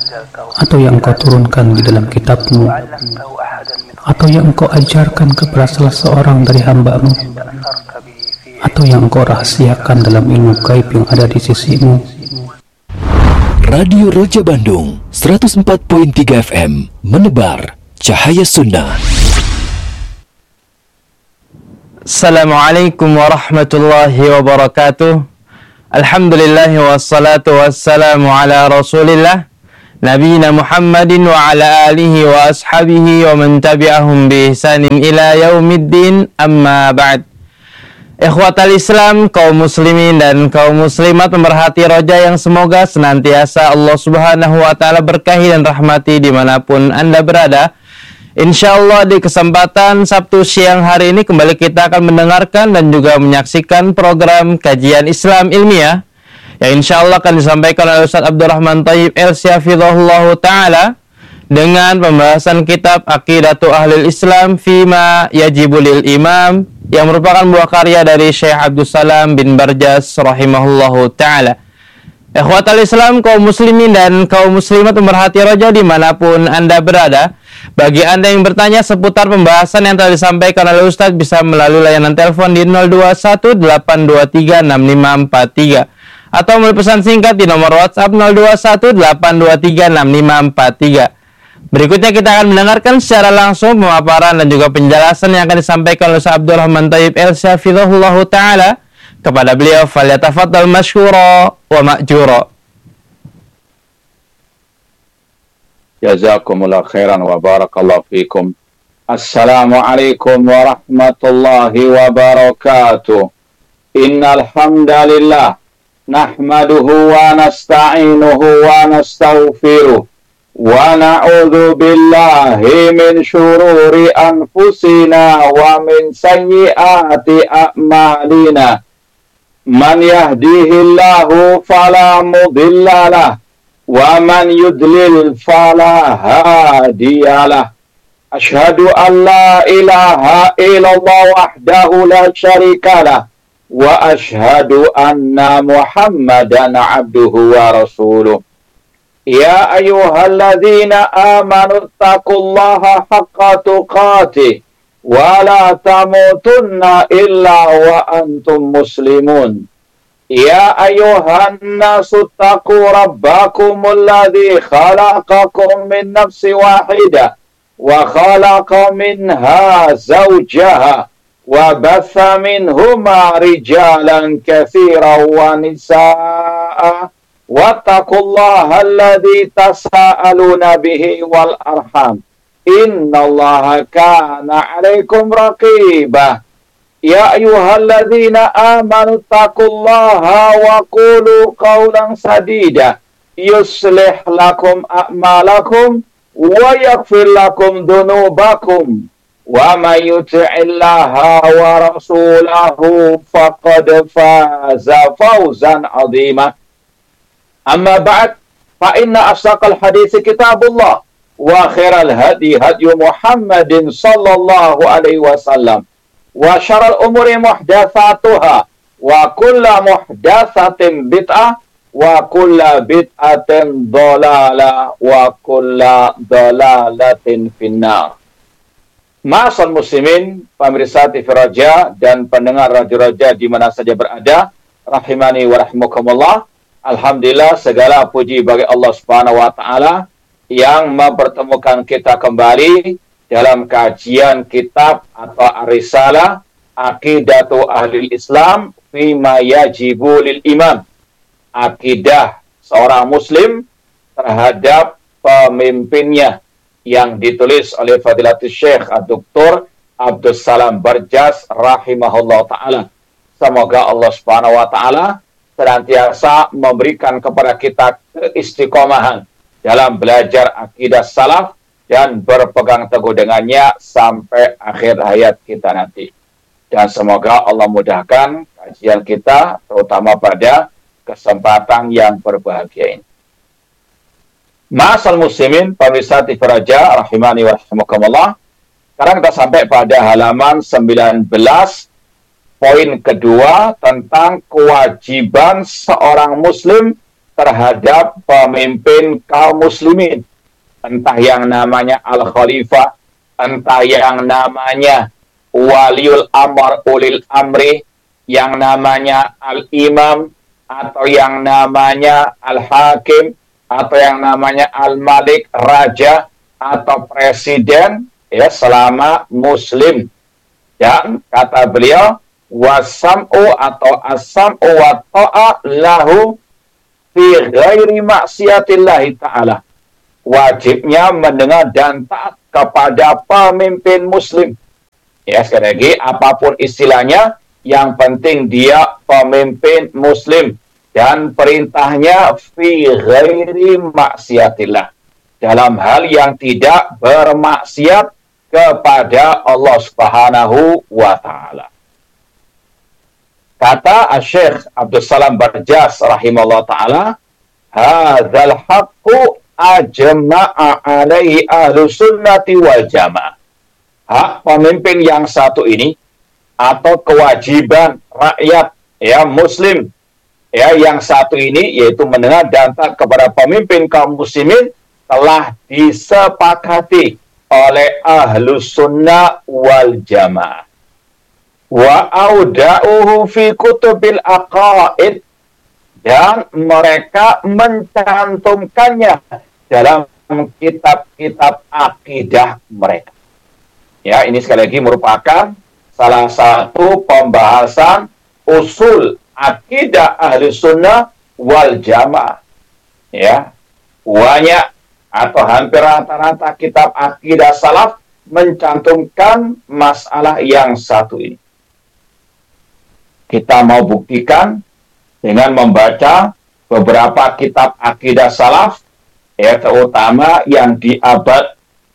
atau yang Engkau turunkan di dalam kitab-Mu, atau yang Engkau ajarkan kepada salah seorang dari hamba-Mu, atau yang Engkau rahasiakan dalam ilmu gaib yang ada di sisi-Mu. Radio Roja Bandung 104.3 FM menebar cahaya sunnah. Assalamualaikum warahmatullahi wabarakatuh. Alhamdulillah wassalatu wassalamu ala rasulillah Nabiyina Muhammadin wa ala alihi wa ashabihi wa man tabi'ahum bi ihsanin ila yaumiddin, amma ba'd. Ikhwatal Islam, kaum muslimin dan kaum muslimat pemerhati Roja yang semoga senantiasa Allah subhanahu wa ta'ala berkahi dan rahmati dimanapun Anda berada. InsyaAllah di kesempatan Sabtu siang hari ini kembali kita akan mendengarkan dan juga menyaksikan program kajian Islam ilmiah yang insyaAllah akan disampaikan oleh Ustaz Abdurrahman Thayyib Hafizahullah Ta'ala dengan pembahasan kitab Aqidatu Ahlil Islam Fima Yajibu Lil Imam yang merupakan buah karya dari Syekh Abdul Salam bin Barjas rahimahullah Ta'ala. Ikhwatal Islam, kaum muslimin dan kaum muslimat pemerhati Roja dimanapun Anda berada, bagi Anda yang bertanya seputar pembahasan yang telah disampaikan oleh Ustadz bisa melalui layanan telepon di 0218236543 atau melalui pesan singkat di nomor WhatsApp 0218236543. Berikutnya kita akan mendengarkan secara langsung pemaparan dan juga penjelasan yang akan disampaikan oleh Ustaz Abdurrahman Thayyib Hafizahullah Ta'ala. Kepada beliau, falyatafaddal masykura wa ma'jura. Jazakumullah khairan wa barakallahu fikum. Assalamualaikum warahmatullahi wabarakatuh. Innal hamdalillah nahmaduhu wa nasta'inuhu wa nastaghfiruh wa na'udzu billahi min syururi anfusina wa min sayyiati a'malina. Man yahdihillahu fala mudhillalah wa man yudlil fala hadiyalah. Ashhadu an la ilaha illallah wahdahu la syarikalah wa ashhadu anna Muhammadan abduhu wa rasuluh. Ya ayyuhalladzina amanu taqullaha haqqa tuqatih wa la tamutunna illa wa antum muslimun. Ya ayyuhan nasu taqu rabbakumul ladzi khalaqakum min nafsin wahidah wa khalaqa minha zawjaha wa batha minhuma rijalan katsiran wa nisaa'a wattaqullaha alladzi tasaaluna bihi wal arham. Innallaha kana 'alaikum raqibah. Ya ayyuhalladzina amanu taqullaha wa qulu qawlan sadida yuslih lakum a'malakum wa yaghfir lakum dhunubakum wa may yuti'illaha wa rasulahu faqad faza fawzan 'azima. Amma ba'd, fa inna asdaqal hadits kitabullah wa khairal hadi hadyu Muhammadin sallallahu alaihi wasallam wa syarrul umuri muhdatsatuha wa kullu muhdatsatin bid'ah wa kullu bid'atin dhalalah wa kullu dhalalatin finnar. Ma'asal muslimin, pemirsa TV Roja dan pendengar Radio Roja di mana saja berada, rahimani wa rahimakumullah. Alhamdulillah, segala puji bagi Allah Subhanahu wa taala yang mempertemukan kita kembali dalam kajian kitab atau Ar-Risalah Aqidatu Ahlil Islam Fima Yajibu Lil Imam. Akidah seorang muslim terhadap pemimpinnya yang ditulis oleh Fadilatul Syekh Dr. Abdul Salam Barjas rahimahullah ta'ala. Semoga Allah Subhanahu wa ta'ala senantiasa memberikan kepada kita keistiqomahan dalam belajar akidah salaf dan berpegang teguh dengannya sampai akhir hayat kita nanti. Dan semoga Allah mudahkan kajian kita, terutama pada kesempatan yang berbahagia ini. Ma'asal muslimin, pemirsa TV Roja, rahimani wa rahimakumullah. Sekarang kita sampai pada halaman 19, poin kedua tentang kewajiban seorang muslim terhadap pemimpin kaum muslimin, entah yang namanya al-khalifah, entah yang namanya waliul amr, ulil amri, yang namanya al-imam, atau yang namanya al-hakim, atau yang namanya al-malik, raja, atau presiden, ya, selama muslim. Dan kata beliau, wasam'u atau as-sam'u wa ta'a lahu fi ghairi maksiatillahi ta'ala. Wajibnya mendengar dan taat kepada pemimpin muslim. Ya, sekali lagi, apapun istilahnya, yang penting dia pemimpin muslim. Dan perintahnya fi ghairi maksiatillah. Dalam hal yang tidak bermaksiat kepada Allah Subhanahu wa Ta'ala. Kata Syekh Abdul Salam Barjas rahimahullah ta'ala, hadzal haqqu ajma'a alaihi ahlu sunnati wal jamaah. Hak pemimpin yang satu ini, atau kewajiban rakyat, ya, muslim, ya, yang satu ini, yaitu mendengar dan taat kepada pemimpin kaum muslimin, telah disepakati oleh ahlu sunnah wal jamaah. Wa auda'uhu fi kutubil aqaid, dan mereka mencantumkannya dalam kitab-kitab akidah mereka. Ya, ini sekali lagi merupakan salah satu pembahasan usul akidah ahli sunnah wal jamaah. Ya, banyak atau hampir rata-rata kitab akidah salaf mencantumkan masalah yang satu ini. Kita mau buktikan dengan membaca beberapa kitab akidah salaf, ya, terutama yang di abad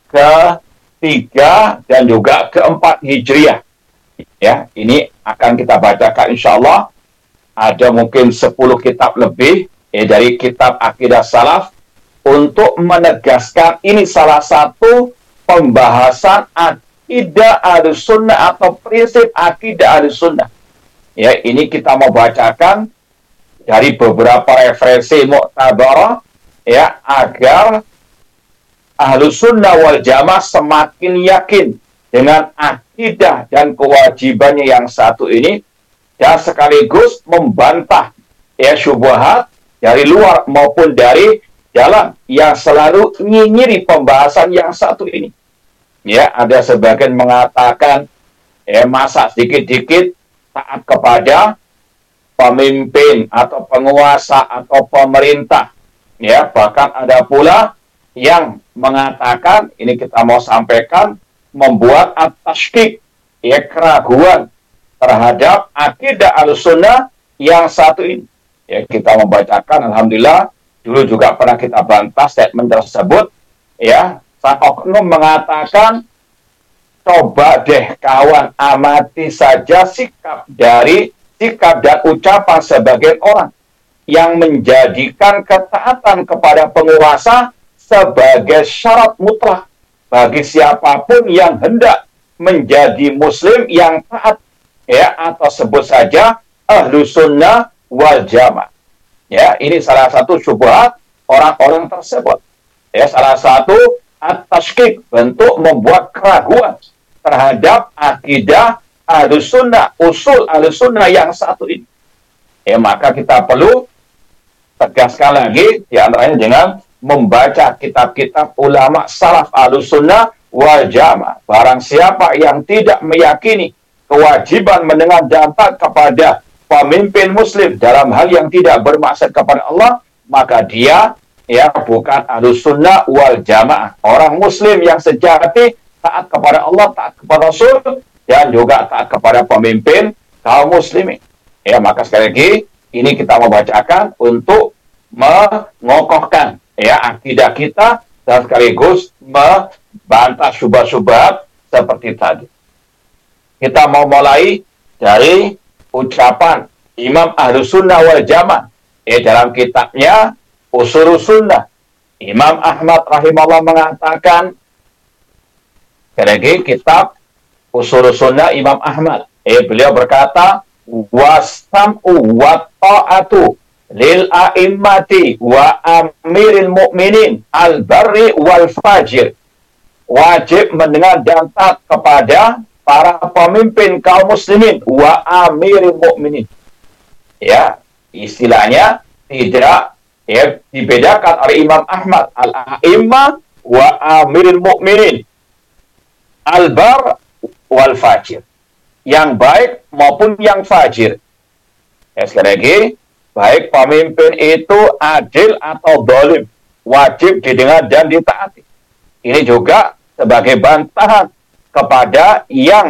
ke-3 dan juga ke-4 Hijriah. Ya, ini akan kita bacakan insyaallah. Ada mungkin 10 kitab lebih, ya, dari kitab akidah salaf, untuk menegaskan ini salah satu pembahasan akidah Ahlussunnah atau prinsip akidah Ahlussunnah. Ya, ini kita mau bacakan dari beberapa referensi mu'tabarah, ya, agar Ahlussunnah wal Jamaah semakin yakin dengan akidah dan kewajibannya yang satu ini, dan sekaligus membantah, ya, syubhat dari luar maupun dari dalam yang selalu nyinyiri pembahasan yang satu ini. Ya, ada sebagian mengatakan, masa sedikit-dikit taat kepada pemimpin atau penguasa atau pemerintah. Ya, bahkan ada pula yang mengatakan, ini kita mau sampaikan, membuat at-tashkik, ya, keraguan terhadap akidah Ahlussunnah yang satu ini. Ya, kita membacakan, alhamdulillah, dulu juga pernah kita bantah statement tersebut, ya. Sang oknum mengatakan, coba deh kawan amati saja sikap dan ucapan sebagian orang yang menjadikan ketaatan kepada penguasa sebagai syarat mutlak bagi siapapun yang hendak menjadi muslim yang taat, ya, atau sebut saja Ahlussunnah wal Jamaah. Ya, ini salah satu syubhat orang-orang tersebut. Ya, salah satu at-tashkik, bentuk membuat keraguan terhadap akidah Ahlussunnah, usul Ahlussunnah yang satu ini. Ya, maka kita perlu tegaskan lagi, di antaranya dengan membaca kitab-kitab ulama salaf Ahlussunnah wal Jamaah. Barang siapa yang tidak meyakini kewajiban mendengar dan taat kepada pemimpin muslim dalam hal yang tidak bermaksud kepada Allah, maka dia, ya, bukan Ahlussunnah wal Jamaah. Orang muslim yang sejati taat kepada Allah, taat kepada Rasul, dan juga taat kepada pemimpin kaum muslimin. Ya, maka sekali lagi ini kita membacakan untuk mengokohkan, ya, akidah kita dan sekaligus membantah syubhat-syubhat seperti tadi. Kita mau mulai dari ucapan Imam Ahlussunnah wal Jamaah, ya, dalam kitabnya Ushurus Sunnah. Imam Ahmad rahimahullah mengatakan, lagi kitab Ushurus Sunnah Imam Ahmad, beliau berkata, wasam'u wa ta'atu lil a'immati wa amiril mu'minin al-barri wal fajir. Wajib mendengar dan taat kepada para pemimpin kaum muslimin wa amiril mu'minin. Ya, istilahnya tidak dibedakan oleh Imam Ahmad, al-a'immah wa amiril mu'minin al-bar wal fajir, yang baik maupun yang fajir. Sekali lagi, baik pemimpin itu adil atau zalim, wajib didengar dan ditaati. Ini juga sebagai bantahan kepada yang